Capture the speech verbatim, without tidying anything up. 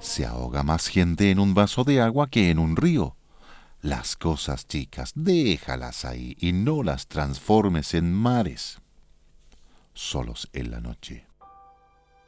Se ahoga más gente en un vaso de agua que en un río. Las cosas chicas, déjalas ahí y no las transformes en mares. Solos en la noche.